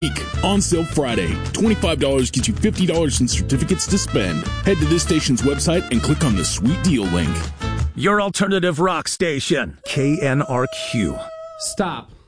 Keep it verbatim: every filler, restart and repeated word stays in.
On sale Friday. twenty-five dollars gets you fifty dollars in certificates to spend. Head to this station's website and click on the sweet deal link. Your alternative rock station, K N R Q. Stop.